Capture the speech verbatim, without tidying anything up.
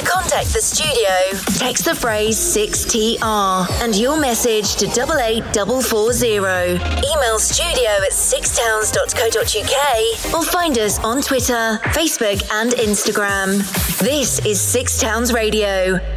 contact the studio, text the phrase six T R and your message to double eight four four zero. Email studio at six towns dot co dot uk or find us on Twitter, Facebook and Instagram. This is Six Towns Radio.